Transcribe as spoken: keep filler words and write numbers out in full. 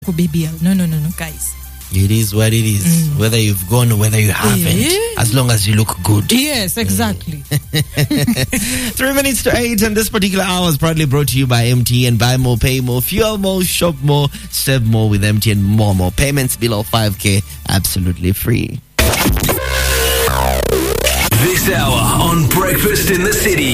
B B L. No, no, no, no, guys. It is what it is. Mm. Whether you've gone or whether you haven't. Yeah. As long as you look good. Yes, exactly. Mm. Three minutes to eight, and this particular hour is proudly brought to you by M T N. Buy more, pay more, fuel more, shop more, save more with M T N. More, more. Payments below five K, absolutely free. This hour on Breakfast in the City.